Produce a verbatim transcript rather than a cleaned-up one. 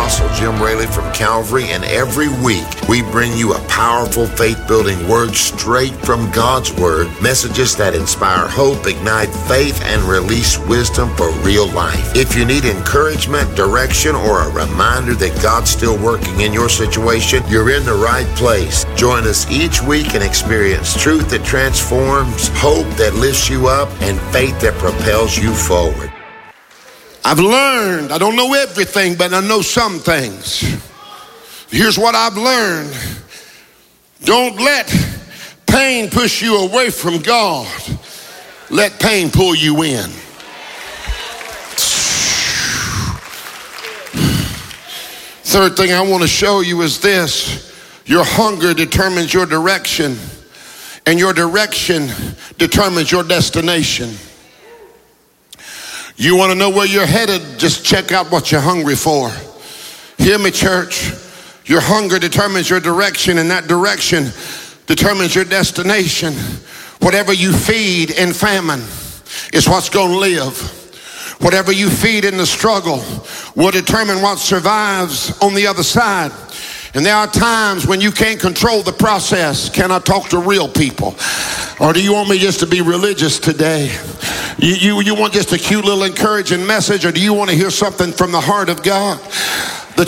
Apostle Jim Raley from Calvary, and every week we bring you a powerful faith-building word straight from God's Word, messages that inspire hope, ignite faith, and release wisdom for real life. If you need encouragement, direction, or a reminder that God's still working in your situation, you're in the right place. Join us each week and experience truth that transforms, hope that lifts you up, and faith that propels you forward. I've learned, I don't know everything, but I know some things. Here's what I've learned. Don't let pain push you away from God. Let pain pull you in. Third thing I want to show you is this. Your hunger determines your direction, and your direction determines your destination. You want to know where you're headed? Just check out what you're hungry for. Hear me, church. Your hunger determines your direction, and that direction determines your destination. Whatever you feed in famine is what's going to live. Whatever you feed in the struggle will determine what survives on the other side. And there are times when you can't control the process. Can I talk to real people? Or do you want me just to be religious today? You, you, you want just a cute little encouraging message, or do you want to hear something from the heart of God?